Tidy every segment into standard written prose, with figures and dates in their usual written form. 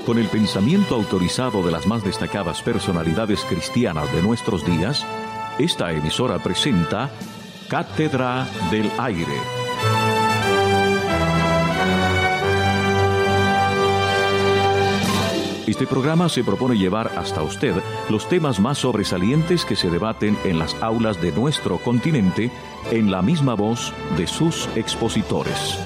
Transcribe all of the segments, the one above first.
Con el pensamiento autorizado de las más destacadas personalidades cristianas de nuestros días, esta emisora presenta Cátedra del Aire. Este programa se propone llevar hasta usted los temas más sobresalientes que se debaten en las aulas de nuestro continente en la misma voz de sus expositores.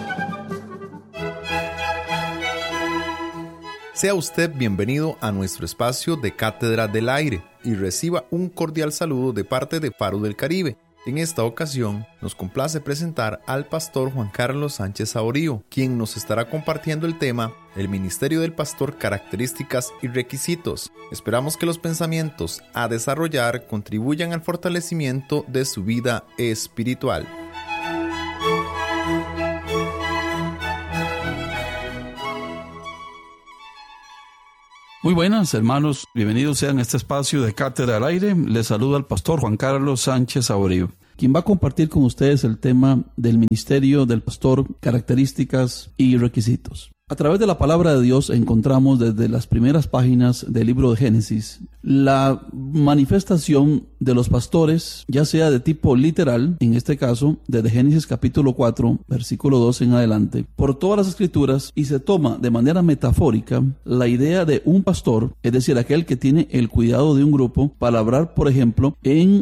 Sea usted bienvenido a nuestro espacio de Cátedra del Aire y reciba un cordial saludo de parte de Faro del Caribe. En esta ocasión nos complace presentar al pastor Juan Carlos Sánchez Saborío, quien nos estará compartiendo el tema El Ministerio del Pastor, características y requisitos. Esperamos que los pensamientos a desarrollar contribuyan al fortalecimiento de su vida espiritual. Muy buenas, hermanos. Bienvenidos sean a este espacio de Cátedra al Aire. Les saluda el pastor Juan Carlos Sánchez Saborío, quien va a compartir con ustedes el tema del ministerio del pastor, características y requisitos. A través de la palabra de Dios encontramos desde las primeras páginas del libro de Génesis la manifestación de los pastores, ya sea de tipo literal, en este caso desde Génesis capítulo 4, versículo 2 en adelante, por todas las escrituras, y se toma de manera metafórica la idea de un pastor, es decir, aquel que tiene el cuidado de un grupo, para hablar, por ejemplo,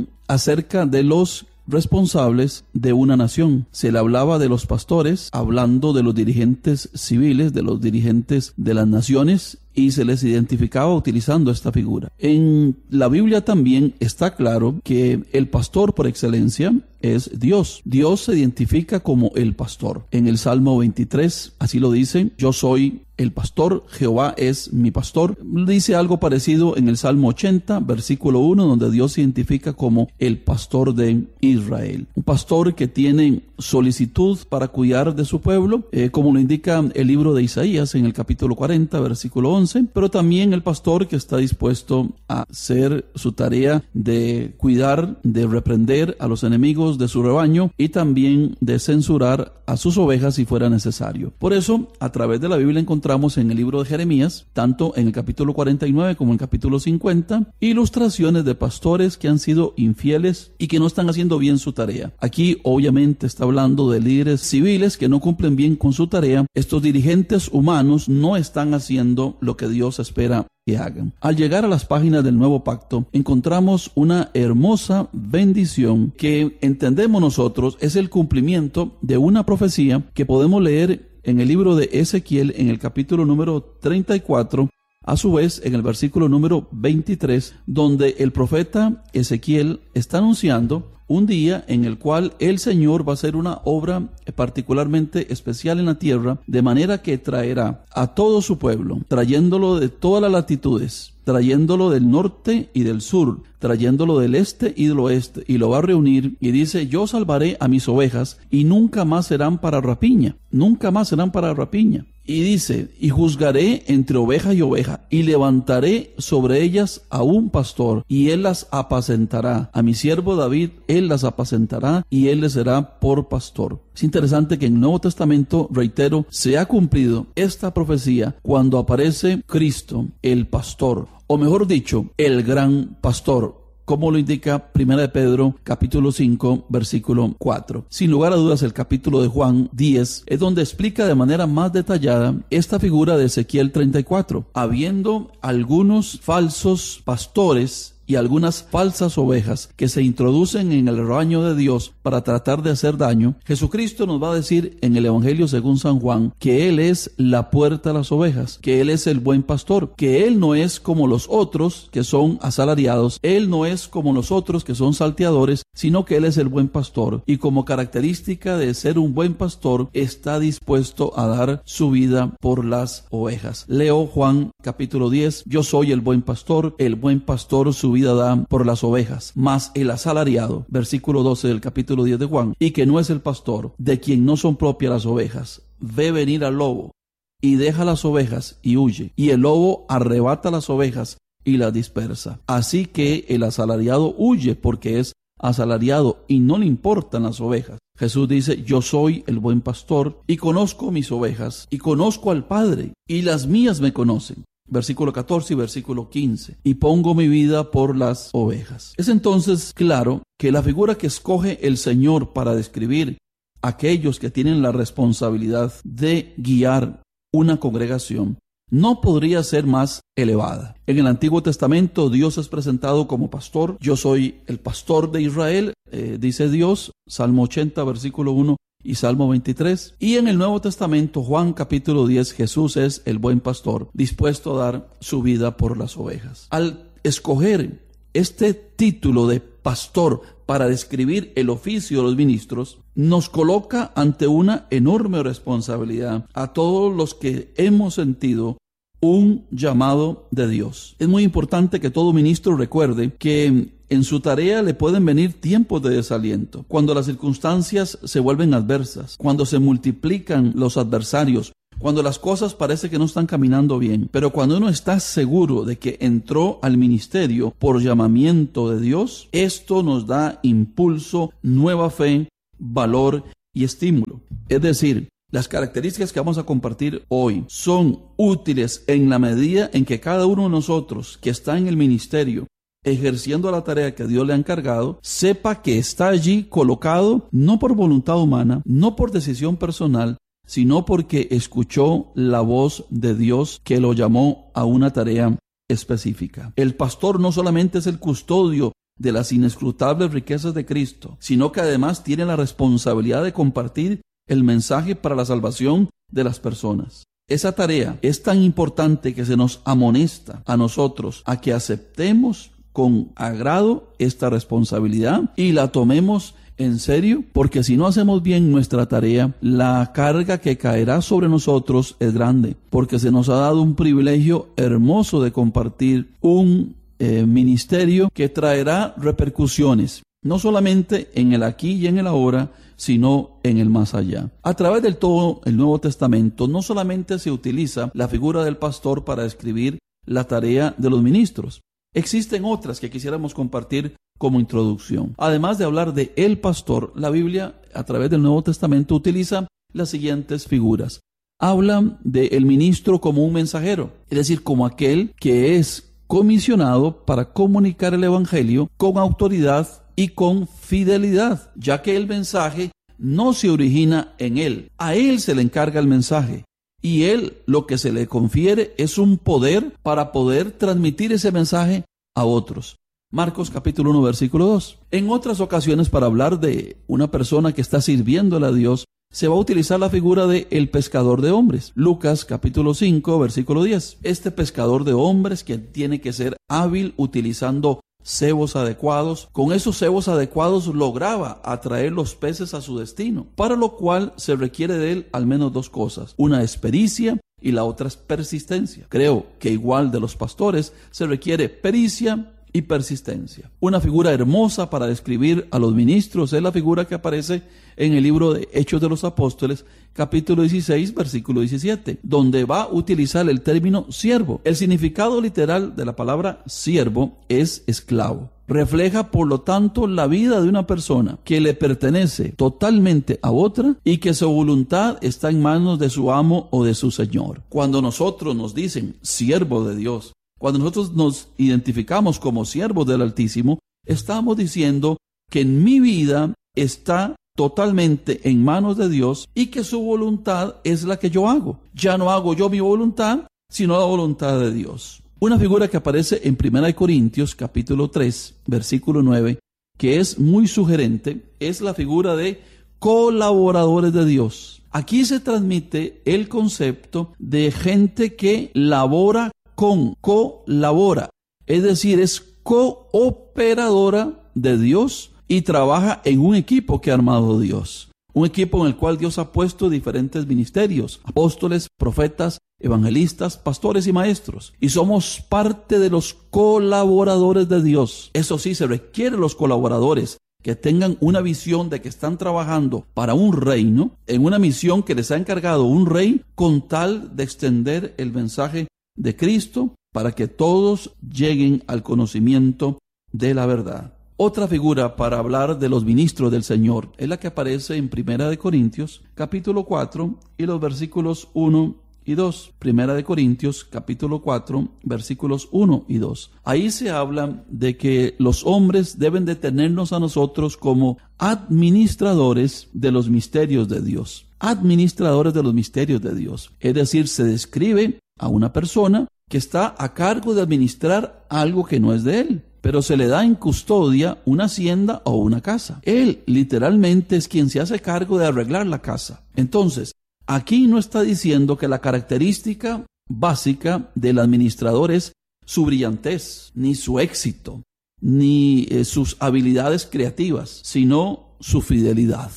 acerca de los responsables de una nación. Se le hablaba de los pastores, hablando de los dirigentes civiles, de los dirigentes de las naciones, y se les identificaba utilizando esta figura. En la Biblia también está claro que el pastor por excelencia es Dios. Dios se identifica como el pastor. En el Salmo 23, así lo dice: yo soy el pastor, Jehová es mi pastor. Dice algo parecido en el Salmo 80, versículo 1, donde Dios se identifica como el pastor de Israel. Un pastor que tiene solicitud para cuidar de su pueblo, como lo indica el libro de Isaías en el capítulo 40, versículo 11, pero también el pastor que está dispuesto a hacer su tarea de cuidar, de reprender a los enemigos de su rebaño y también de censurar a sus ovejas si fuera necesario. Por eso, a través de la Biblia encontramos en el libro de Jeremías, tanto en el capítulo 49 como en el capítulo 50, ilustraciones de pastores que han sido infieles y que no están haciendo bien su tarea. Aquí obviamente está hablando de líderes civiles que no cumplen bien con su tarea. Estos dirigentes humanos no están haciendo lo que Dios espera que hagan. Al llegar a las páginas del Nuevo Pacto, encontramos una hermosa bendición que entendemos nosotros es el cumplimiento de una profecía que podemos leer en el libro de Ezequiel en el capítulo número 34, a su vez en el versículo número 23, donde el profeta Ezequiel está anunciando un día en el cual el Señor va a hacer una obra particularmente especial en la tierra, de manera que traerá a todo su pueblo, trayéndolo de todas las latitudes, trayéndolo del norte y del sur, trayéndolo del este y del oeste, y lo va a reunir, y dice: yo salvaré a mis ovejas, y nunca más serán para rapiña, nunca más serán para rapiña. Y dice: y juzgaré entre oveja y oveja, y levantaré sobre ellas a un pastor, y él las apacentará. A mi siervo David, él las apacentará, y él les será por pastor. Es interesante que en el Nuevo Testamento, reitero, se ha cumplido esta profecía cuando aparece Cristo, el pastor, o mejor dicho, el gran pastor, como lo indica 1 de Pedro, capítulo 5, versículo 4. Sin lugar a dudas, el capítulo de Juan 10 es donde explica de manera más detallada esta figura de Ezequiel 34. Habiendo algunos falsos pastores y algunas falsas ovejas que se introducen en el rebaño de Dios para tratar de hacer daño, Jesucristo nos va a decir en el Evangelio según San Juan que Él es la puerta a las ovejas, que Él es el buen pastor, que Él no es como los otros que son asalariados, Él no es como los otros que son salteadores, sino que Él es el buen pastor, y como característica de ser un buen pastor, está dispuesto a dar su vida por las ovejas. Leo Juan capítulo 10, yo soy el buen pastor su vida da por las ovejas, mas el asalariado, versículo 12 del capítulo 10 de Juan, y que no es el pastor, de quien no son propias las ovejas, ve venir al lobo, y deja las ovejas y huye, y el lobo arrebata las ovejas y las dispersa. Así que el asalariado huye porque es asalariado y no le importan las ovejas. Jesús dice, yo soy el buen pastor y conozco mis ovejas y conozco al Padre y las mías me conocen. Versículo 14 y versículo 15. Y pongo mi vida por las ovejas. Es entonces claro que la figura que escoge el Señor para describir a aquellos que tienen la responsabilidad de guiar una congregación no podría ser más elevada. En el Antiguo Testamento Dios es presentado como pastor. Yo soy el pastor de Israel, dice Dios, Salmo 80, versículo 1 y Salmo 23. Y en el Nuevo Testamento, Juan capítulo 10, Jesús es el buen pastor, dispuesto a dar su vida por las ovejas. Al escoger este título de pastor para describir el oficio de los ministros, nos coloca ante una enorme responsabilidad a todos los que hemos sentido un llamado de Dios. Es muy importante que todo ministro recuerde que en su tarea le pueden venir tiempos de desaliento, cuando las circunstancias se vuelven adversas, cuando se multiplican los adversarios, cuando las cosas parece que no están caminando bien. Pero cuando uno está seguro de que entró al ministerio por llamamiento de Dios, esto nos da impulso, nueva fe, valor y estímulo. Es decir, las características que vamos a compartir hoy son útiles en la medida en que cada uno de nosotros que está en el ministerio ejerciendo la tarea que Dios le ha encargado, sepa que está allí colocado no por voluntad humana, no por decisión personal, sino porque escuchó la voz de Dios que lo llamó a una tarea específica. El pastor no solamente es el custodio de las inescrutables riquezas de Cristo, sino que además tiene la responsabilidad de compartir el mensaje para la salvación de las personas. Esa tarea es tan importante que se nos amonesta a nosotros a que aceptemos con agrado esta responsabilidad y la tomemos en serio, porque si no hacemos bien nuestra tarea, la carga que caerá sobre nosotros es grande, porque se nos ha dado un privilegio hermoso de compartir un ministerio que traerá repercusiones, no solamente en el aquí y en el ahora, sino en el más allá. A través del todo el Nuevo Testamento no solamente se utiliza la figura del pastor para describir la tarea de los ministros. Existen otras que quisiéramos compartir como introducción. Además de hablar de el pastor, la Biblia a través del Nuevo Testamento utiliza las siguientes figuras. Habla del ministro como un mensajero, es decir, como aquel que es comisionado para comunicar el evangelio con autoridad y con fidelidad, ya que el mensaje no se origina en él. A él se le encarga el mensaje. Y él lo que se le confiere es un poder para poder transmitir ese mensaje a otros. Marcos capítulo 1 versículo 2. En otras ocasiones, para hablar de una persona que está sirviéndole a Dios, se va a utilizar la figura de el pescador de hombres. Lucas capítulo 5 versículo 10. Este pescador de hombres que tiene que ser hábil utilizando cebos adecuados. Con esos cebos adecuados lograba atraer los peces a su destino, para lo cual se requiere de él al menos dos cosas: una es pericia y la otra es persistencia. Creo que igual de los pastores se requiere pericia y persistencia. Una figura hermosa para describir a los ministros es la figura que aparece en el libro de Hechos de los Apóstoles, capítulo 16, versículo 17, donde va a utilizar el término siervo. El significado literal de la palabra siervo es esclavo. Refleja, por lo tanto, la vida de una persona que le pertenece totalmente a otra y que su voluntad está en manos de su amo o de su señor. Cuando nosotros nos dicen siervo de Dios, cuando nosotros nos identificamos como siervos del Altísimo, estamos diciendo que en mi vida está totalmente en manos de Dios y que su voluntad es la que yo hago. Ya no hago yo mi voluntad, sino la voluntad de Dios. Una figura que aparece en 1 Corintios capítulo 3, versículo 9, que es muy sugerente, es la figura de colaboradores de Dios. Aquí se transmite el concepto de gente que labora colabora, es decir, es cooperadora de Dios y trabaja en un equipo que ha armado Dios. Un equipo en el cual Dios ha puesto diferentes ministerios: apóstoles, profetas, evangelistas, pastores y maestros. Y somos parte de los colaboradores de Dios. Eso sí, se requieren los colaboradores que tengan una visión de que están trabajando para un reino, en una misión que les ha encargado un rey, con tal de extender el mensaje de Cristo para que todos lleguen al conocimiento de la verdad. Otra figura para hablar de los ministros del Señor es la que aparece en 1 Corintios, capítulo 4, y los versículos 1 y 2. 1 Corintios, capítulo 4, versículos 1 y 2. Ahí se habla de que los hombres deben de tenernos a nosotros como administradores de los misterios de Dios. Administradores de los misterios de Dios. Es decir, se describe a una persona que está a cargo de administrar algo que no es de él, pero se le da en custodia una hacienda o una casa. Él literalmente es quien se hace cargo de arreglar la casa. Entonces, aquí no está diciendo que la característica básica del administrador es su brillantez, ni su éxito, ni sus habilidades creativas, sino su fidelidad.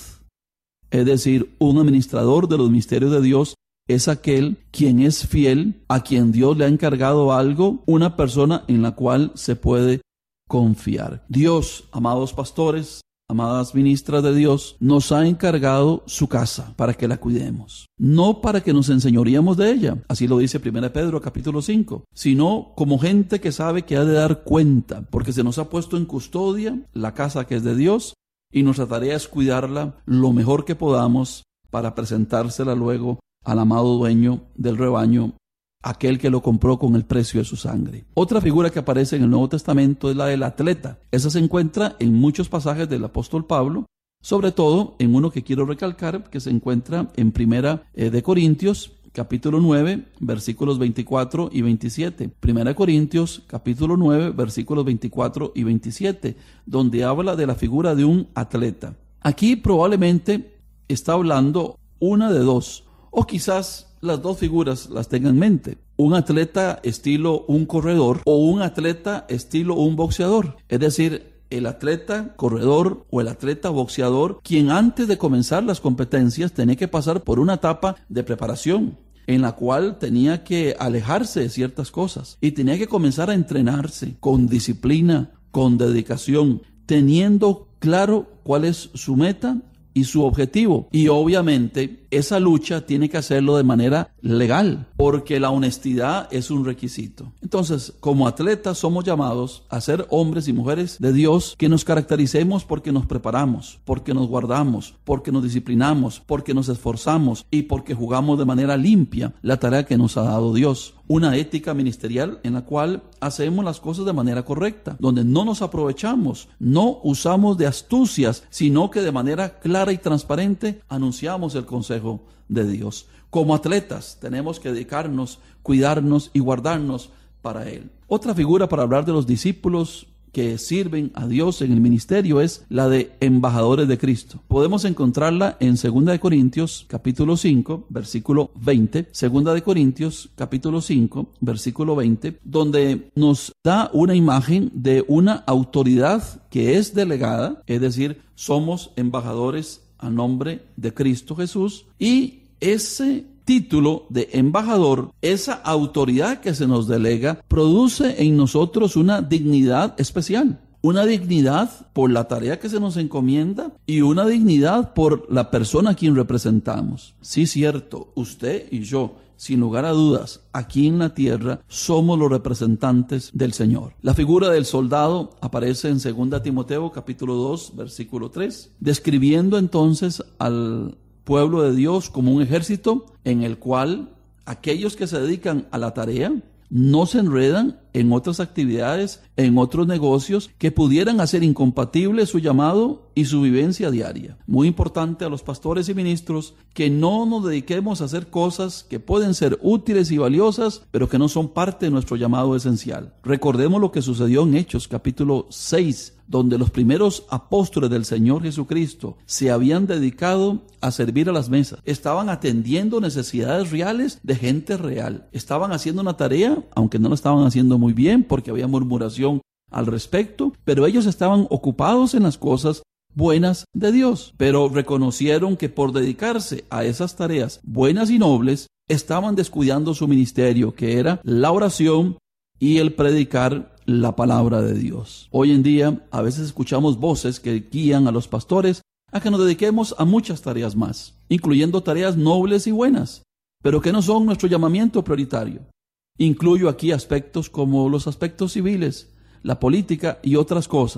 Es decir, un administrador de los misterios de Dios es aquel quien es fiel, a quien Dios le ha encargado algo, una persona en la cual se puede confiar. Dios, amados pastores, amadas ministras de Dios, nos ha encargado su casa para que la cuidemos. No para que nos enseñoreemos de ella, así lo dice 1 Pedro capítulo 5, sino como gente que sabe que ha de dar cuenta, porque se nos ha puesto en custodia la casa que es de Dios, y nuestra tarea es cuidarla lo mejor que podamos para presentársela luego al amado dueño del rebaño, aquel que lo compró con el precio de su sangre. Otra figura que aparece en el Nuevo Testamento es la del atleta. Esa se encuentra en muchos pasajes del apóstol Pablo, sobre todo en uno que quiero recalcar, que se encuentra en 1 Corintios, capítulo 9, versículos 24 y 27. 1 Corintios, capítulo 9, versículos 24 y 27, donde habla de la figura de un atleta. Aquí probablemente está hablando una de dos, o quizás las dos figuras las tenga en mente. Un atleta estilo un corredor o un atleta estilo un boxeador. Es decir, el atleta corredor o el atleta boxeador, quien antes de comenzar las competencias tenía que pasar por una etapa de preparación en la cual tenía que alejarse de ciertas cosas y tenía que comenzar a entrenarse con disciplina, con dedicación, teniendo claro cuál es su meta y su objetivo. Y obviamente esa lucha tiene que hacerlo de manera legal, porque la honestidad es un requisito. Entonces, como atletas somos llamados a ser hombres y mujeres de Dios que nos caractericemos porque nos preparamos, porque nos guardamos, porque nos disciplinamos, porque nos esforzamos y porque jugamos de manera limpia la tarea que nos ha dado Dios. Una ética ministerial en la cual hacemos las cosas de manera correcta, donde no nos aprovechamos, no usamos de astucias, sino que de manera clara y transparente anunciamos el consejo de Dios. Como atletas tenemos que dedicarnos, cuidarnos y guardarnos para Él. Otra figura para hablar de los discípulos que sirven a Dios en el ministerio es la de embajadores de Cristo. Podemos encontrarla en 2 Corintios capítulo 5, versículo 20. 2 Corintios capítulo 5, versículo 20, donde nos da una imagen de una autoridad que es delegada, es decir, somos embajadores a nombre de Cristo Jesús, y ese título de embajador, esa autoridad que se nos delega, produce en nosotros una dignidad especial. Una dignidad por la tarea que se nos encomienda y una dignidad por la persona a quien representamos. Sí, cierto, usted y yo, sin lugar a dudas, aquí en la tierra somos los representantes del Señor. La figura del soldado aparece en 2 Timoteo capítulo 2, versículo 3, describiendo entonces al pueblo de Dios como un ejército en el cual aquellos que se dedican a la tarea no se enredan en otras actividades, en otros negocios que pudieran hacer incompatible su llamado y su vivencia diaria. Muy importante a los pastores y ministros que no nos dediquemos a hacer cosas que pueden ser útiles y valiosas, pero que no son parte de nuestro llamado esencial. Recordemos lo que sucedió en Hechos capítulo 6, donde los primeros apóstoles del Señor Jesucristo se habían dedicado a servir a las mesas. Estaban atendiendo necesidades reales de gente real. Estaban haciendo una tarea, aunque no la estaban haciendo muy bien porque había murmuración al respecto, pero ellos estaban ocupados en las cosas buenas de Dios. Pero reconocieron que por dedicarse a esas tareas buenas y nobles, estaban descuidando su ministerio, que era la oración y el predicar la palabra de Dios. Hoy en día a veces escuchamos voces que guían a los pastores a que nos dediquemos a muchas tareas más, incluyendo tareas nobles y buenas, pero que no son nuestro llamamiento prioritario. Incluyo aquí aspectos como los aspectos civiles, la política y otras cosas,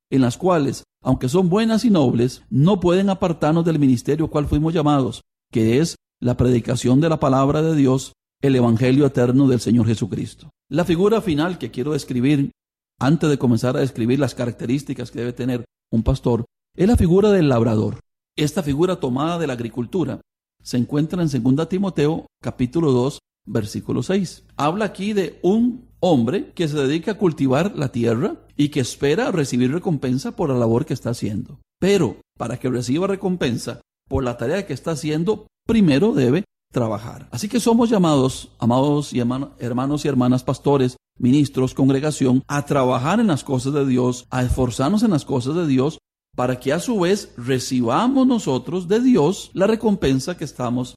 en las cuales, aunque son buenas y nobles, no pueden apartarnos del ministerio al cual fuimos llamados, que es la predicación de la palabra de Dios, el evangelio eterno del Señor Jesucristo. La figura final que quiero describir, antes de comenzar a describir las características que debe tener un pastor, es la figura del labrador. Esta figura tomada de la agricultura se encuentra en 2 Timoteo capítulo 2, versículo 6. Habla aquí de un hombre que se dedica a cultivar la tierra y que espera recibir recompensa por la labor que está haciendo. Pero para que reciba recompensa por la tarea que está haciendo, primero debe trabajar. Así que somos llamados, amados y hermanos y hermanas, pastores, ministros, congregación, a trabajar en las cosas de Dios, a esforzarnos en las cosas de Dios, para que a su vez recibamos nosotros de Dios la recompensa que estamos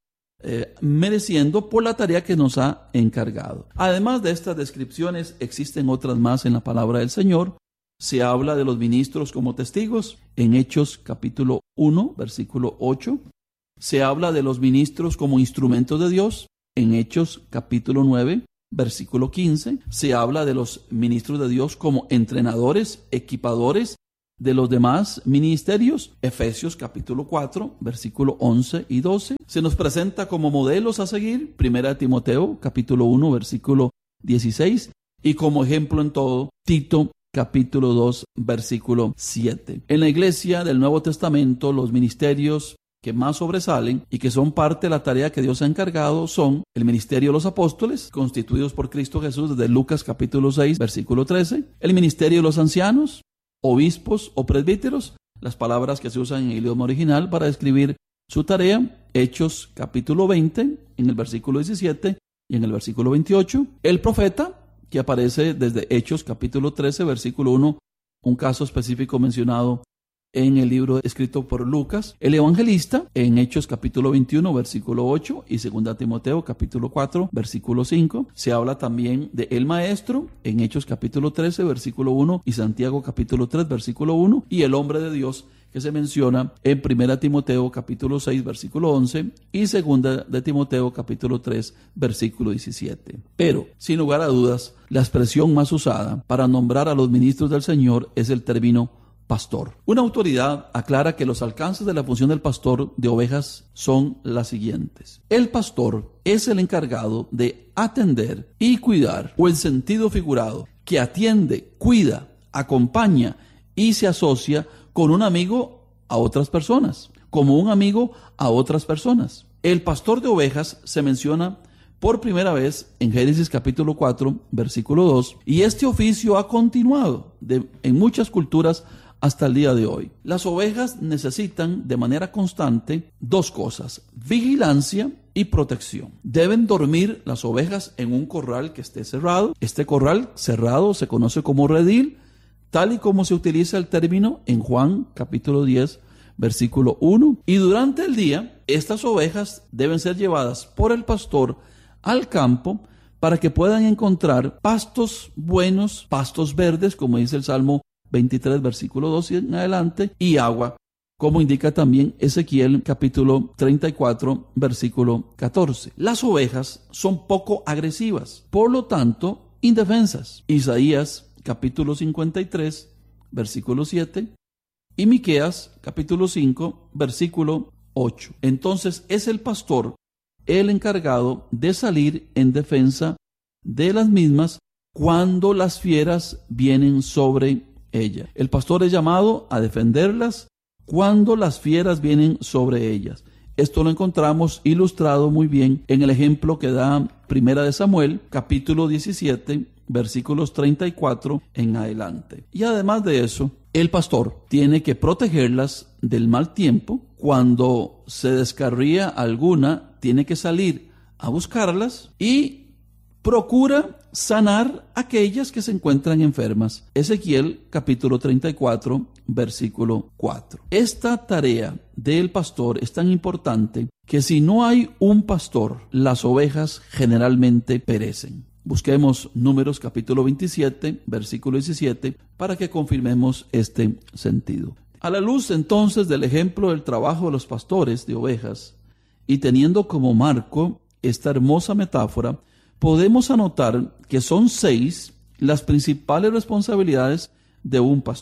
mereciendo por la tarea que nos ha encargado. Además de estas descripciones, existen otras más en la palabra del Señor. Se habla de los ministros como testigos en Hechos capítulo 1, versículo 8. Se habla de los ministros como instrumentos de Dios en Hechos capítulo 9, versículo 15. Se habla de los ministros de Dios como entrenadores, equipadores de los demás ministerios, Efesios capítulo 4, versículo 11 y 12. Se nos presenta como modelos a seguir, 1 Timoteo capítulo 1, versículo 16, y como ejemplo en todo, Tito capítulo 2, versículo 7. En la iglesia del Nuevo Testamento, los ministerios que más sobresalen y que son parte de la tarea que Dios ha encargado son el ministerio de los apóstoles, constituidos por Cristo Jesús desde Lucas capítulo 6, versículo 13, el ministerio de los ancianos, obispos o presbíteros, las palabras que se usan en el idioma original para describir su tarea, Hechos capítulo 20, en el versículo 17 y en el versículo 28, el profeta, que aparece desde Hechos capítulo 13, versículo 1, un caso específico mencionado en el libro escrito por Lucas, el evangelista, en Hechos capítulo 21, versículo 8, y 2 Timoteo capítulo 4, versículo 5. Se habla también de el maestro, en Hechos capítulo 13, versículo 1, y Santiago capítulo 3, versículo 1, y el hombre de Dios, que se menciona en 1 Timoteo capítulo 6, versículo 11, y 2 de Timoteo capítulo 3, versículo 17. Pero, sin lugar a dudas, la expresión más usada para nombrar a los ministros del Señor es el término pastor. Una autoridad aclara que los alcances de la función del pastor de ovejas son las siguientes. El pastor es el encargado de atender y cuidar, o en sentido figurado, que atiende, cuida, acompaña y se asocia con un amigo a otras personas, como un amigo a otras personas. El pastor de ovejas se menciona por primera vez en Génesis capítulo 4, versículo 2, y este oficio ha continuado en muchas culturas hasta el día de hoy. Las ovejas necesitan de manera constante dos cosas: vigilancia y protección. Deben dormir las ovejas en un corral que esté cerrado. Este corral cerrado se conoce como redil, tal y como se utiliza el término en Juan capítulo 10, versículo 1. Y durante el día, estas ovejas deben ser llevadas por el pastor al campo para que puedan encontrar pastos buenos, pastos verdes, como dice el Salmo 23, versículo 2 y en adelante, y agua, como indica también Ezequiel capítulo 34, versículo 14. Las ovejas son poco agresivas, por lo tanto, indefensas. Isaías capítulo 53, versículo 7, y Miqueas capítulo 5, versículo 8. Entonces es el pastor el encargado de salir en defensa de las mismas cuando las fieras vienen sobre ella. El pastor es llamado a defenderlas cuando las fieras vienen sobre ellas. Esto lo encontramos ilustrado muy bien en el ejemplo que da Primera de Samuel, capítulo 17, versículos 34 en adelante. Y además de eso, el pastor tiene que protegerlas del mal tiempo. Cuando se descarría alguna, tiene que salir a buscarlas y procura sanar aquellas que se encuentran enfermas. Ezequiel capítulo 34, versículo 4. Esta tarea del pastor es tan importante que si no hay un pastor, las ovejas generalmente perecen. Busquemos Números capítulo 27, versículo 17, para que confirmemos este sentido. A la luz entonces del ejemplo del trabajo de los pastores de ovejas y teniendo como marco esta hermosa metáfora, podemos anotar que son 6 las principales responsabilidades de un pastor.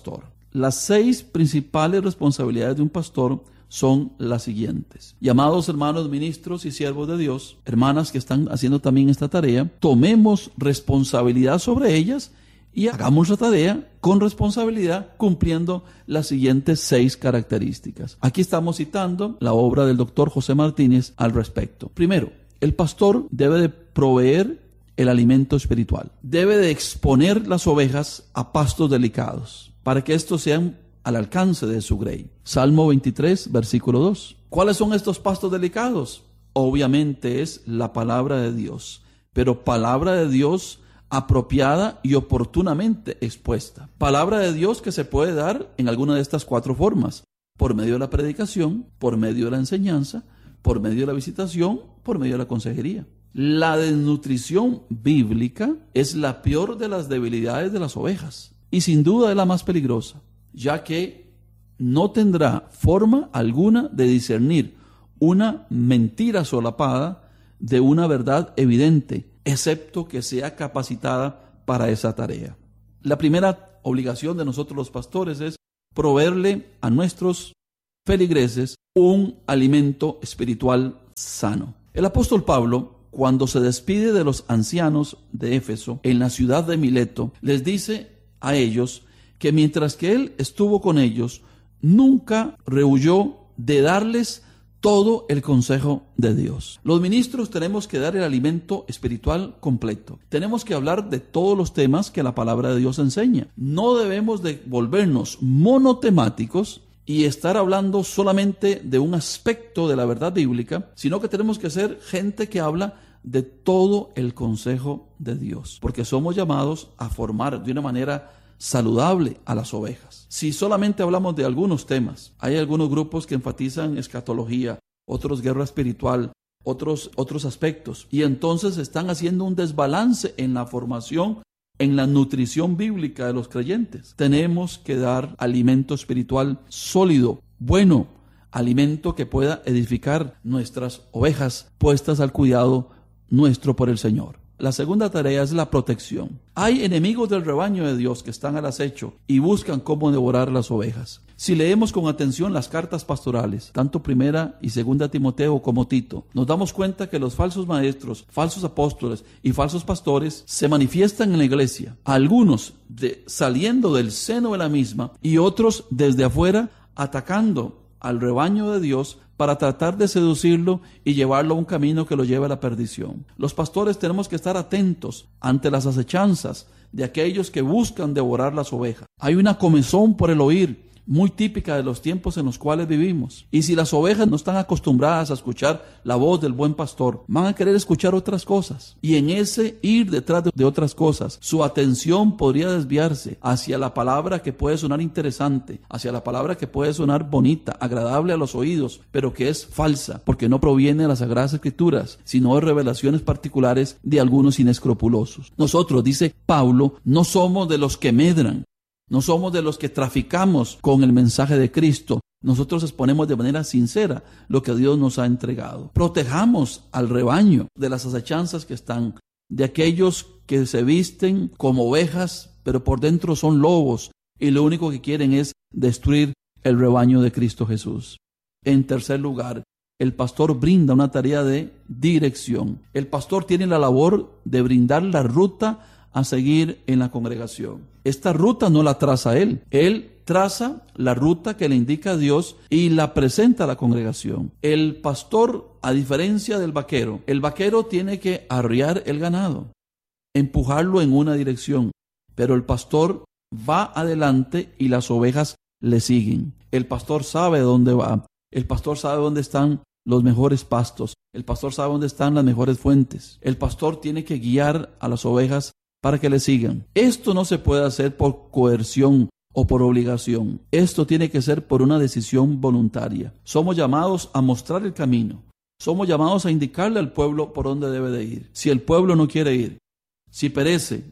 Las 6 principales responsabilidades de un pastor son las siguientes. Llamados hermanos ministros y siervos de Dios, hermanas que están haciendo también esta tarea, tomemos responsabilidad sobre ellas y hagamos la tarea con responsabilidad cumpliendo las siguientes 6 características. Aquí estamos citando la obra del doctor José Martínez al respecto. Primero, el pastor debe de proveer el alimento espiritual. Debe de exponer las ovejas a pastos delicados para que estos sean al alcance de su grey. Salmo 23, versículo 2. ¿Cuáles son estos pastos delicados? Obviamente es la palabra de Dios, pero palabra de Dios apropiada y oportunamente expuesta. Palabra de Dios que se puede dar en alguna de estas 4 formas: por medio de la predicación, por medio de la enseñanza, por medio de la visitación, por medio de la consejería. La desnutrición bíblica es la peor de las debilidades de las ovejas y sin duda es la más peligrosa, ya que no tendrá forma alguna de discernir una mentira solapada de una verdad evidente, excepto que sea capacitada para esa tarea. La primera obligación de nosotros los pastores es proveerle a nuestros feligreses un alimento espiritual sano. El apóstol Pablo, cuando se despide de los ancianos de Éfeso en la ciudad de Mileto, les dice a ellos que mientras que él estuvo con ellos, nunca rehuyó de darles todo el consejo de Dios. Los ministros tenemos que dar el alimento espiritual completo. Tenemos que hablar de todos los temas que la palabra de Dios enseña. No debemos de volvernos monotemáticos y estar hablando solamente de un aspecto de la verdad bíblica, sino que tenemos que ser gente que habla de todo el consejo de Dios, porque somos llamados a formar de una manera saludable a las ovejas. Si solamente hablamos de algunos temas, hay algunos grupos que enfatizan escatología, otros guerra espiritual, otros aspectos, y entonces están haciendo un desbalance en la formación, en la nutrición bíblica de los creyentes. Tenemos que dar alimento espiritual sólido, bueno, alimento que pueda edificar nuestras ovejas puestas al cuidado nuestro por el Señor. La segunda tarea es la protección. Hay enemigos del rebaño de Dios que están al acecho y buscan cómo devorar las ovejas. Si leemos con atención las cartas pastorales, tanto primera y segunda Timoteo como Tito, nos damos cuenta que los falsos maestros, falsos apóstoles y falsos pastores se manifiestan en la iglesia. Algunos saliendo del seno de la misma y otros desde afuera atacando al rebaño de Dios para tratar de seducirlo y llevarlo a un camino que lo lleve a la perdición. Los pastores tenemos que estar atentos ante las acechanzas de aquellos que buscan devorar las ovejas. Hay una comezón por el oír, muy típica de los tiempos en los cuales vivimos. Y si las ovejas no están acostumbradas a escuchar la voz del buen pastor, van a querer escuchar otras cosas. Y en ese ir detrás de otras cosas, su atención podría desviarse hacia la palabra que puede sonar interesante, hacia la palabra que puede sonar bonita, agradable a los oídos, pero que es falsa, porque no proviene de las Sagradas Escrituras, sino de revelaciones particulares de algunos inescrupulosos. Nosotros, dice Pablo, no somos de los que medran. No somos de los que traficamos con el mensaje de Cristo. Nosotros exponemos de manera sincera lo que Dios nos ha entregado. Protejamos al rebaño de las acechanzas que están, de aquellos que se visten como ovejas, pero por dentro son lobos y lo único que quieren es destruir el rebaño de Cristo Jesús. En tercer lugar, el pastor brinda una tarea de dirección. El pastor tiene la labor de brindar la ruta a seguir en la congregación. Esta ruta no la traza él. Él traza la ruta que le indica a Dios y la presenta a la congregación. El pastor, a diferencia del vaquero, el vaquero tiene que arriar el ganado, empujarlo en una dirección, pero el pastor va adelante y las ovejas le siguen. El pastor sabe dónde va. El pastor sabe dónde están los mejores pastos. El pastor sabe dónde están las mejores fuentes. El pastor tiene que guiar a las ovejas para que le sigan. Esto no se puede hacer por coerción o por obligación. Esto tiene que ser por una decisión voluntaria. Somos llamados a mostrar el camino. Somos llamados a indicarle al pueblo por dónde debe de ir. Si el pueblo no quiere ir, si perece,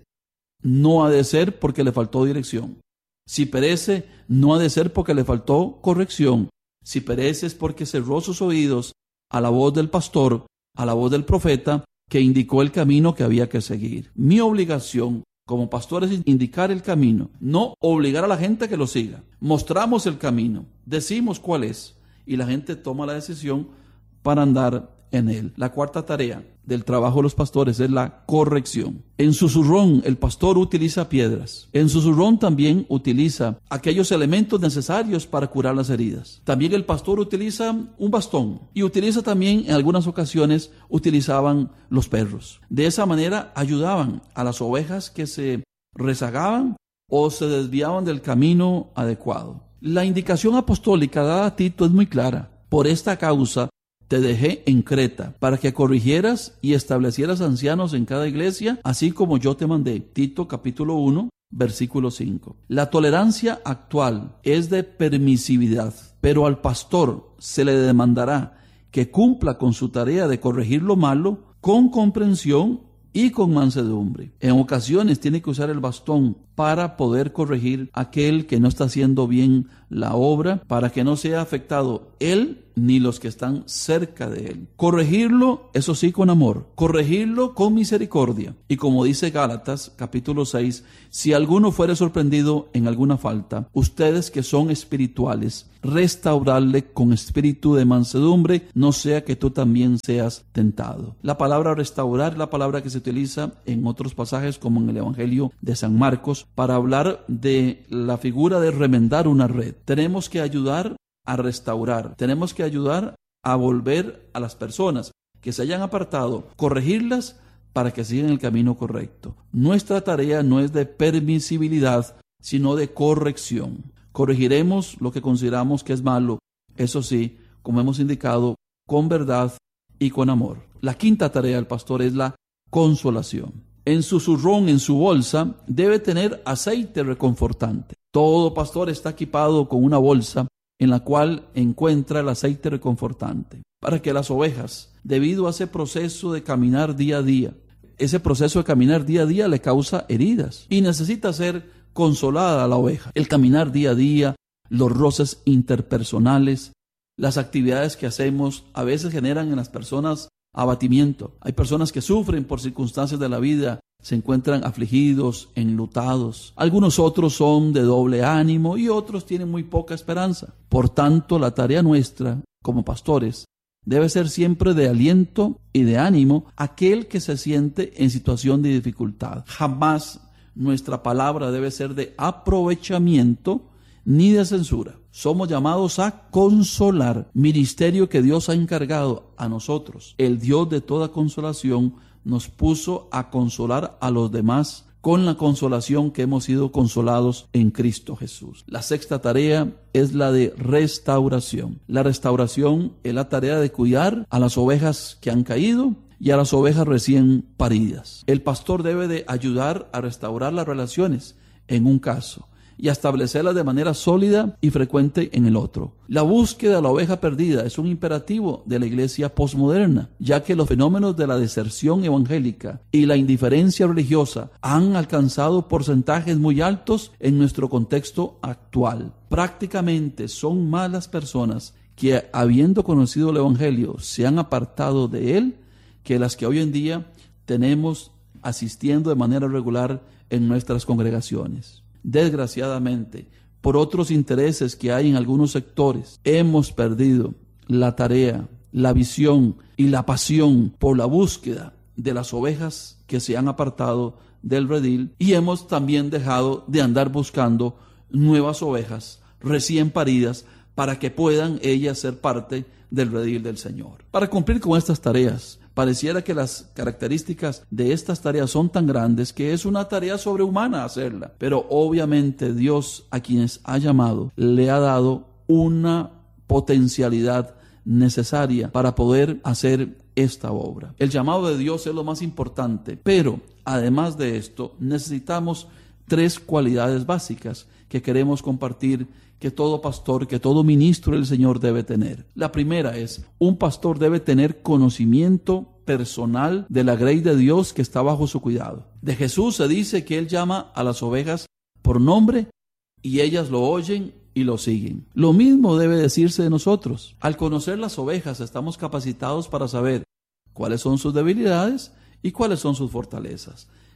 no ha de ser porque le faltó dirección. Si perece, no ha de ser porque le faltó corrección. Si perece es porque cerró sus oídos a la voz del pastor, a la voz del profeta, que indicó el camino que había que seguir. Mi obligación como pastores es indicar el camino, no obligar a la gente a que lo siga. Mostramos el camino, decimos cuál es y la gente toma la decisión para andar en él. La cuarta tarea del trabajo de los pastores es la corrección. En su zurrón el pastor utiliza piedras. En su zurrón también utiliza aquellos elementos necesarios para curar las heridas. También el pastor utiliza un bastón y utiliza también, en algunas ocasiones, utilizaban los perros. De esa manera ayudaban a las ovejas que se rezagaban o se desviaban del camino adecuado. La indicación apostólica dada a Tito es muy clara. Por esta causa te dejé en Creta, para que corrigieras y establecieras ancianos en cada iglesia, así como yo te mandé. Tito capítulo 1, versículo 5. La tolerancia actual es de permisividad, pero al pastor se le demandará que cumpla con su tarea de corregir lo malo con comprensión y con mansedumbre. En ocasiones tiene que usar el bastón para poder corregir a aquel que no está haciendo bien la obra, para que no sea afectado él ni los que están cerca de él. Corregirlo, eso sí, con amor. Corregirlo con misericordia. Y como dice Gálatas, capítulo 6, si alguno fuere sorprendido en alguna falta, ustedes que son espirituales, restaurarle con espíritu de mansedumbre, no sea que tú también seas tentado. La palabra restaurar es la palabra que se utiliza en otros pasajes, como en el Evangelio de San Marcos, para hablar de la figura de remendar una red. Tenemos que ayudar a restaurar, tenemos que ayudar a volver a las personas que se hayan apartado, corregirlas para que sigan el camino correcto. Nuestra tarea no es de permisibilidad, sino de corrección. Corregiremos lo que consideramos que es malo, eso sí, como hemos indicado, con verdad y con amor. La quinta tarea del pastor es la consolación. En su zurrón, en su bolsa, debe tener aceite reconfortante. Todo pastor está equipado con una bolsa en la cual encuentra el aceite reconfortante, para que las ovejas, debido a ese proceso de caminar día a día, ese proceso de caminar día a día le causa heridas y necesita ser consolada a la oveja. El caminar día a día, los roces interpersonales, las actividades que hacemos a veces generan en las personas abatimiento. Hay personas que sufren por circunstancias de la vida, se encuentran afligidos, enlutados. Algunos otros son de doble ánimo y otros tienen muy poca esperanza. Por tanto, la tarea nuestra como pastores debe ser siempre de aliento y de ánimo a aquel que se siente en situación de dificultad. Jamás nuestra palabra debe ser de aprovechamiento ni de censura. Somos llamados a consolar, ministerio que Dios ha encargado a nosotros. El Dios de toda consolación nos puso a consolar a los demás con la consolación que hemos sido consolados en Cristo Jesús. La sexta tarea es la de restauración. La restauración es la tarea de cuidar a las ovejas que han caído y a las ovejas recién paridas. El pastor debe de ayudar a restaurar las relaciones en un caso y a establecerlas de manera sólida y frecuente en el otro. La búsqueda de la oveja perdida es un imperativo de la iglesia posmoderna, ya que los fenómenos de la deserción evangélica y la indiferencia religiosa han alcanzado porcentajes muy altos en nuestro contexto actual. Prácticamente son más las personas que, habiendo conocido el evangelio, se han apartado de él, que las que hoy en día tenemos asistiendo de manera regular en nuestras congregaciones. Desgraciadamente, por otros intereses que hay en algunos sectores, hemos perdido la tarea, la visión y la pasión por la búsqueda de las ovejas que se han apartado del redil, y hemos también dejado de andar buscando nuevas ovejas recién paridas para que puedan ellas ser parte del redil del Señor. Para cumplir con estas tareas, pareciera que las características de estas tareas son tan grandes que es una tarea sobrehumana hacerla. Pero obviamente Dios, a quienes ha llamado, le ha dado una potencialidad necesaria para poder hacer esta obra. El llamado de Dios es lo más importante, pero además de esto necesitamos 3 cualidades básicas que queremos compartir, que todo pastor, que todo ministro del Señor debe tener. La primera es, un pastor debe tener conocimiento personal de la grey de Dios que está bajo su cuidado. De Jesús se dice que Él llama a las ovejas por nombre y ellas lo oyen y lo siguen. Lo mismo debe decirse de nosotros. Al conocer las ovejas estamos capacitados para saber cuáles son sus debilidades y cuáles son sus fortalezas.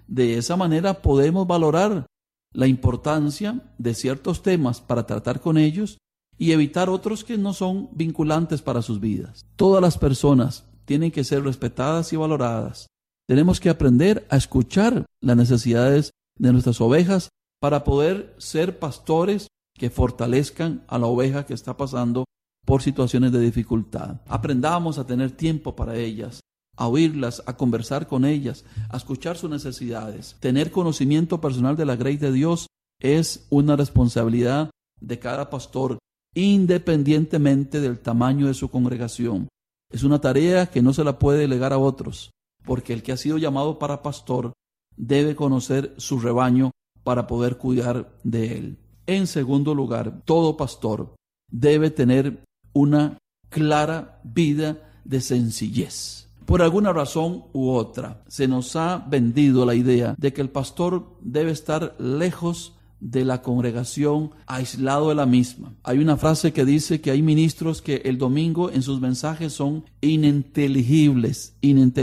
De esa manera podemos valorar la importancia de ciertos temas para tratar con ellos y evitar otros que no son vinculantes para sus vidas. Todas las personas tienen que ser respetadas y valoradas. Tenemos que aprender a escuchar las necesidades de nuestras ovejas para poder ser pastores que fortalezcan a la oveja que está pasando por situaciones de dificultad. Aprendamos a tener tiempo para ellas, a oírlas, a conversar con ellas, a escuchar sus necesidades. Tener conocimiento personal de la gracia de Dios es una responsabilidad de cada pastor, independientemente del tamaño de su congregación. Es una tarea que no se la puede delegar a otros, porque el que ha sido llamado para pastor debe conocer su rebaño para poder cuidar de él. En segundo lugar, todo pastor debe tener una clara vida de sencillez. Por alguna razón u otra, se nos ha vendido la idea de que el pastor debe estar lejos de la congregación, aislado de la misma. Hay una frase que dice que hay ministros que el domingo en sus mensajes son ininteligibles,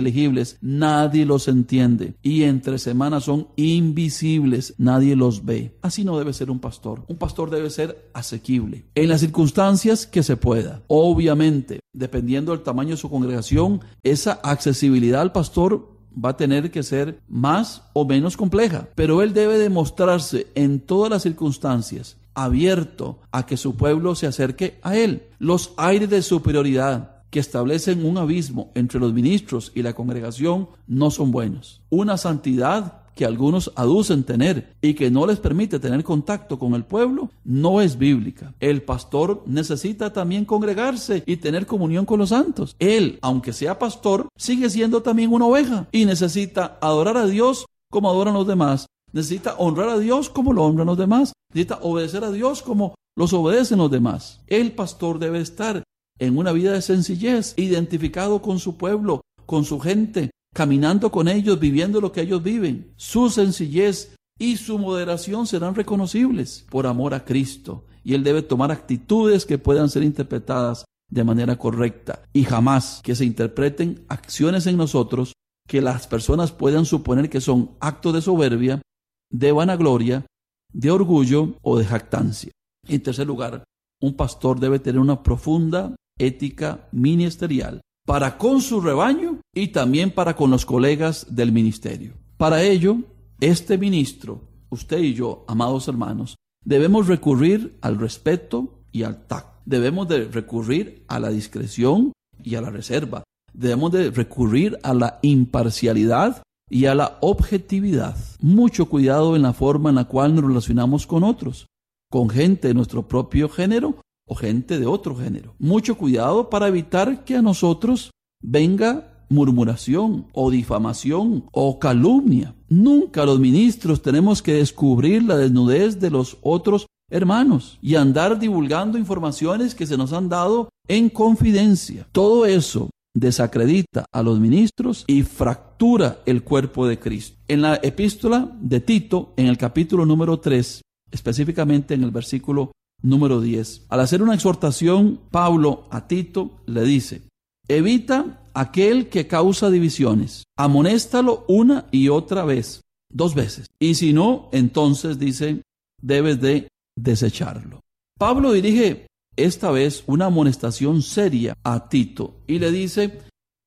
nadie los entiende, y entre semanas son invisibles, nadie los ve. Así no debe ser un pastor. Un pastor debe ser asequible en las circunstancias que se pueda. Obviamente, dependiendo del tamaño de su congregación, esa accesibilidad al pastor va a tener que ser más o menos compleja, pero él debe demostrarse en todas las circunstancias abierto a que su pueblo se acerque a él. Los aires de superioridad que establecen un abismo entre los ministros y la congregación no son buenos. Una santidad que algunos aducen tener y que no les permite tener contacto con el pueblo no es bíblica. El pastor necesita también congregarse y tener comunión con los santos. Él, aunque sea pastor, sigue siendo también una oveja y necesita adorar a Dios como adoran los demás. Necesita honrar a Dios como lo honran los demás. Necesita obedecer a Dios como los obedecen los demás. El pastor debe estar en una vida de sencillez, identificado con su pueblo, con su gente, caminando con ellos, viviendo lo que ellos viven. Su sencillez y su moderación serán reconocibles por amor a Cristo, y él debe tomar actitudes que puedan ser interpretadas de manera correcta, y jamás que se interpreten acciones en nosotros que las personas puedan suponer que son actos de soberbia, de vanagloria, de orgullo o de jactancia. En tercer lugar, un pastor debe tener una profunda ética ministerial para con su rebaño y también para con los colegas del ministerio. Para ello, este ministro, usted y yo, amados hermanos, debemos recurrir al respeto y al tacto. Debemos de recurrir a la discreción y a la reserva. Debemos de recurrir a la imparcialidad y a la objetividad. Mucho cuidado en la forma en la cual nos relacionamos con otros, con gente de nuestro propio género o gente de otro género. Mucho cuidado para evitar que a nosotros venga murmuración o difamación o calumnia. Nunca los ministros tenemos que descubrir la desnudez de los otros hermanos y andar divulgando informaciones que se nos han dado en confidencia. Todo eso desacredita a los ministros y fractura el cuerpo de Cristo. En la epístola de Tito, en el capítulo número 3, específicamente en el versículo número 10, al hacer una exhortación, Pablo a Tito le dice: evita aquel que causa divisiones, amonéstalo una y otra vez, 2 veces, y si no, entonces dice, debes de desecharlo. Pablo dirige esta vez una amonestación seria a Tito y le dice: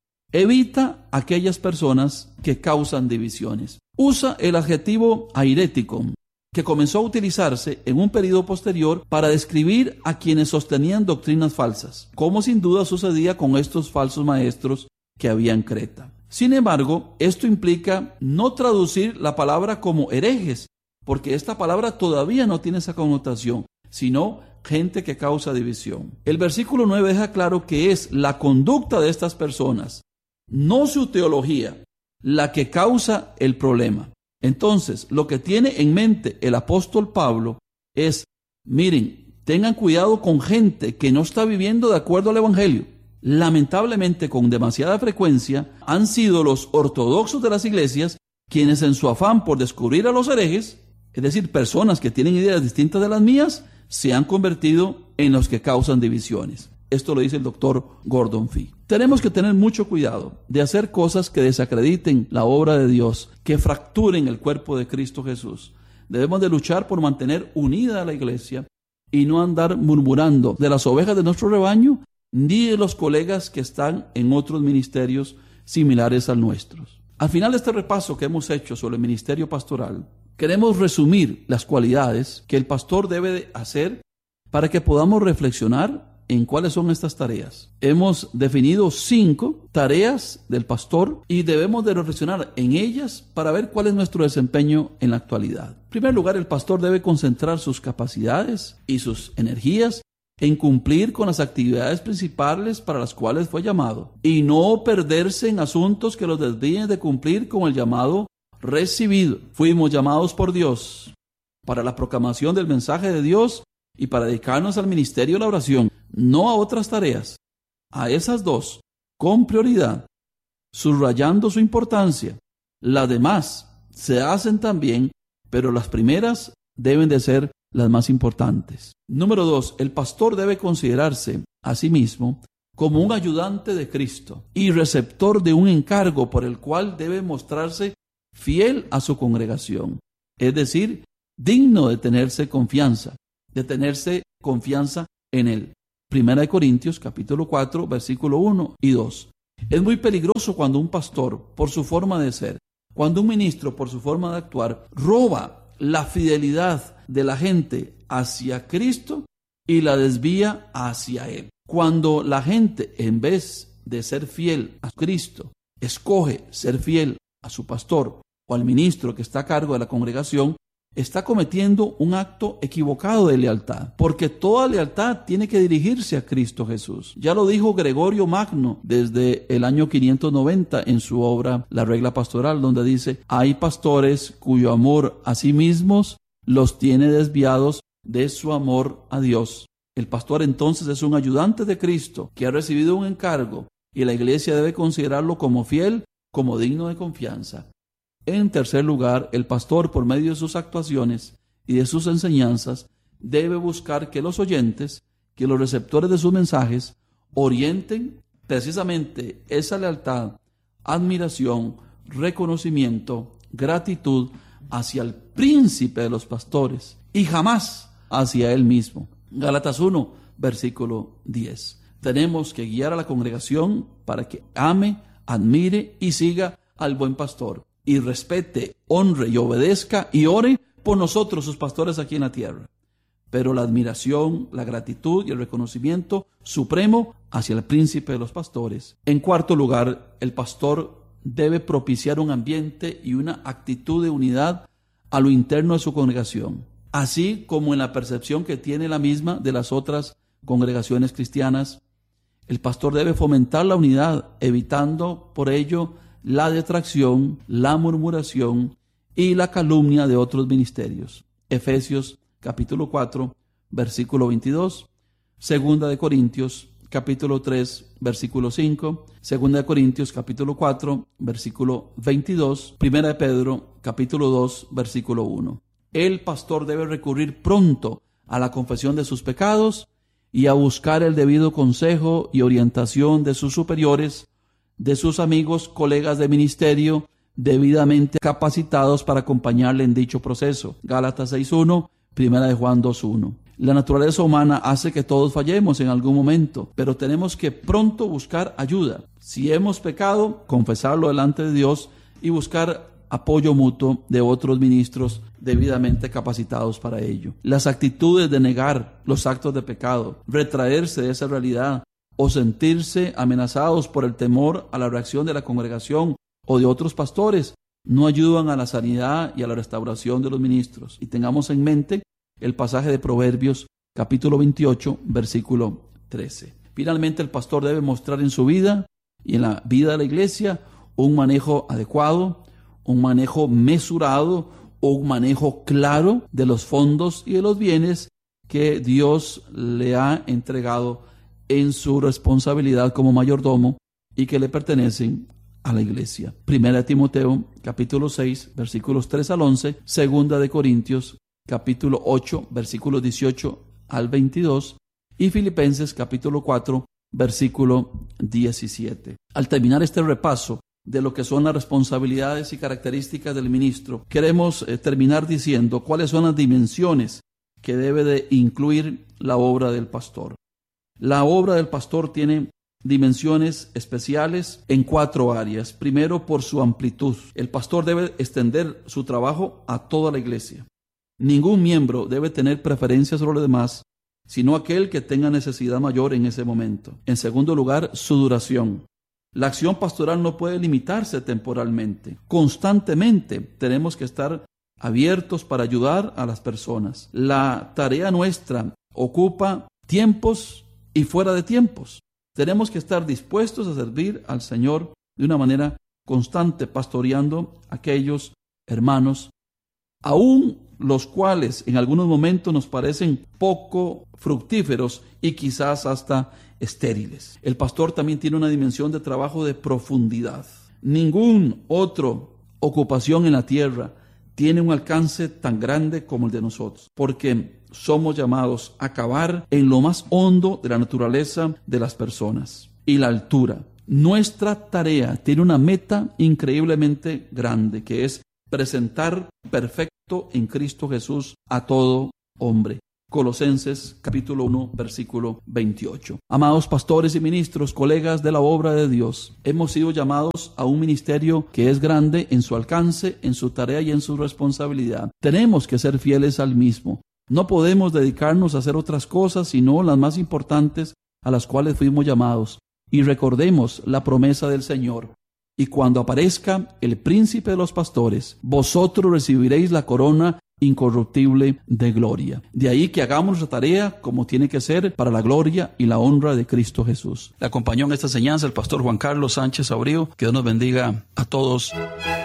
evita aquellas personas que causan divisiones. Usa el adjetivo airético, que comenzó a utilizarse en un periodo posterior para describir a quienes sostenían doctrinas falsas, como sin duda sucedía con estos falsos maestros que había en Creta. Sin embargo, esto implica no traducir la palabra como herejes, porque esta palabra todavía no tiene esa connotación, sino gente que causa división. El versículo 9 deja claro que es la conducta de estas personas, no su teología, la que causa el problema. Entonces, lo que tiene en mente el apóstol Pablo es: miren, tengan cuidado con gente que no está viviendo de acuerdo al evangelio. Lamentablemente, con demasiada frecuencia, han sido los ortodoxos de las iglesias quienes, en su afán por descubrir a los herejes, es decir, personas que tienen ideas distintas de las mías, se han convertido en los que causan divisiones. Esto lo dice el doctor Gordon Fee. Tenemos que tener mucho cuidado de hacer cosas que desacrediten la obra de Dios, que fracturen el cuerpo de Cristo Jesús. Debemos de luchar por mantener unida a la iglesia y no andar murmurando de las ovejas de nuestro rebaño, ni de los colegas que están en otros ministerios similares al nuestro. Al final de este repaso que hemos hecho sobre el ministerio pastoral, queremos resumir las cualidades que el pastor debe de hacer para que podamos reflexionar en cuáles son estas tareas. Hemos definido 5 tareas del pastor y debemos de reflexionar en ellas para ver cuál es nuestro desempeño en la actualidad. En primer lugar, el pastor debe concentrar sus capacidades y sus energías en cumplir con las actividades principales para las cuales fue llamado y no perderse en asuntos que los desvíen de cumplir con el llamado recibido. Fuimos llamados por Dios para la proclamación del mensaje de Dios y para dedicarnos al ministerio de la oración, no a otras tareas. A esas 2, con prioridad, subrayando su importancia. Las demás se hacen también, pero las primeras deben de ser las más importantes. Número 2, el pastor debe considerarse a sí mismo como un ayudante de Cristo y receptor de un encargo por el cual debe mostrarse fiel a su congregación, es decir, digno de tenerse confianza en él. 1 Corintios capítulo 4, versículo 1 y 2. Es muy peligroso cuando un pastor, por su forma de ser, cuando un ministro, por su forma de actuar, roba la fidelidad de la gente hacia Cristo y la desvía hacia Él. Cuando la gente, en vez de ser fiel a Cristo, escoge ser fiel a su pastor o al ministro que está a cargo de la congregación, está cometiendo un acto equivocado de lealtad, porque toda lealtad tiene que dirigirse a Cristo Jesús. Ya lo dijo Gregorio Magno desde el año 590 en su obra La Regla Pastoral, donde dice: hay pastores cuyo amor a sí mismos los tiene desviados de su amor a Dios. El pastor entonces es un ayudante de Cristo que ha recibido un encargo y la iglesia debe considerarlo como fiel, como digno de confianza. En tercer lugar, el pastor, por medio de sus actuaciones y de sus enseñanzas, debe buscar que los oyentes, que los receptores de sus mensajes, orienten precisamente esa lealtad, admiración, reconocimiento, gratitud hacia el príncipe de los pastores y jamás hacia él mismo. Gálatas 1, versículo 10. Tenemos que guiar a la congregación para que ame, admire y siga al buen pastor, y respete, honre y obedezca y ore por nosotros, sus pastores aquí en la tierra. Pero la admiración, la gratitud y el reconocimiento supremo hacia el príncipe de los pastores. En cuarto lugar, el pastor debe propiciar un ambiente y una actitud de unidad a lo interno de su congregación, así como en la percepción que tiene la misma de las otras congregaciones cristianas. El pastor debe fomentar la unidad, evitando por ello la detracción, la murmuración y la calumnia de otros ministerios. Efesios capítulo 4, versículo 22, Segunda de Corintios capítulo 3, versículo 5, Segunda de Corintios capítulo 4, versículo 22, Primera de Pedro capítulo 2, versículo 1. El pastor debe recurrir pronto a la confesión de sus pecados y a buscar el debido consejo y orientación de sus superiores, de sus amigos, colegas de ministerio, debidamente capacitados para acompañarle en dicho proceso. Gálatas 6.1, Primera de Juan 2.1. La naturaleza humana hace que todos fallemos en algún momento, pero tenemos que pronto buscar ayuda. Si hemos pecado, confesarlo delante de Dios y buscar apoyo mutuo de otros ministros debidamente capacitados para ello. Las actitudes de negar los actos de pecado, retraerse de esa realidad, o sentirse amenazados por el temor a la reacción de la congregación o de otros pastores, no ayudan a la sanidad y a la restauración de los ministros. Y tengamos en mente el pasaje de Proverbios, capítulo 28, versículo 13. Finalmente, el pastor debe mostrar en su vida y en la vida de la iglesia un manejo adecuado, un manejo mesurado o un manejo claro de los fondos y de los bienes que Dios le ha entregado en su responsabilidad como mayordomo y que le pertenecen a la iglesia. Primera de Timoteo, capítulo 6, versículos 3 al 11, Segunda de Corintios, capítulo 8, versículos 18 al 22, y Filipenses, capítulo 4, versículo 17. Al terminar este repaso de lo que son las responsabilidades y características del ministro, queremos terminar diciendo cuáles son las dimensiones que debe de incluir la obra del pastor. La obra del pastor tiene dimensiones especiales en 4 áreas. Primero, por su amplitud. El pastor debe extender su trabajo a toda la iglesia. Ningún miembro debe tener preferencias sobre los demás, sino aquel que tenga necesidad mayor en ese momento. En segundo lugar, su duración. La acción pastoral no puede limitarse temporalmente. Constantemente tenemos que estar abiertos para ayudar a las personas. La tarea nuestra ocupa tiempos y fuera de tiempos. Tenemos que estar dispuestos a servir al Señor de una manera constante, pastoreando a aquellos hermanos, aún los cuales en algunos momentos nos parecen poco fructíferos y quizás hasta estériles. El pastor también tiene una dimensión de trabajo de profundidad. Ningún otro ocupación en la tierra tiene un alcance tan grande como el de nosotros, porque somos llamados a cavar en lo más hondo de la naturaleza de las personas y la altura. Nuestra tarea tiene una meta increíblemente grande, que es presentar perfecto en Cristo Jesús a todo hombre. Colosenses capítulo 1, versículo 28. Amados pastores y ministros, colegas de la obra de Dios, hemos sido llamados a un ministerio que es grande en su alcance, en su tarea y en su responsabilidad. Tenemos que ser fieles al mismo. No podemos dedicarnos a hacer otras cosas, sino las más importantes a las cuales fuimos llamados. Y recordemos la promesa del Señor. Y cuando aparezca el príncipe de los pastores, vosotros recibiréis la corona incorruptible de gloria. De ahí que hagamos nuestra tarea como tiene que ser para la gloria y la honra de Cristo Jesús. Le acompañó en esta enseñanza el pastor Juan Carlos Sánchez Abreu. Que Dios nos bendiga a todos.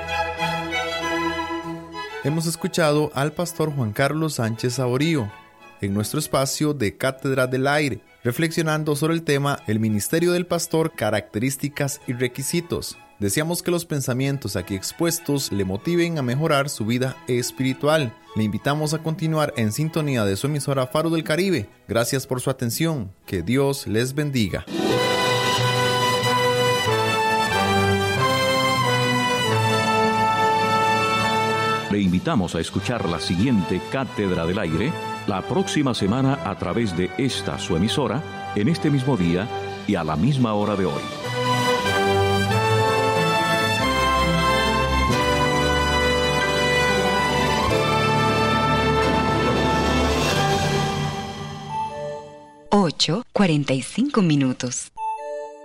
Hemos escuchado al pastor Juan Carlos Sánchez Saborío en nuestro espacio de Cátedra del Aire, reflexionando sobre el tema El ministerio del pastor, características y requisitos. Deseamos que los pensamientos aquí expuestos le motiven a mejorar su vida espiritual. Le invitamos a continuar en sintonía de su emisora Faro del Caribe. Gracias por su atención. Que Dios les bendiga. Le invitamos a escuchar la siguiente Cátedra del Aire la próxima semana a través de esta su emisora, en este mismo día y a la misma hora de hoy. Ocho 45 minutos.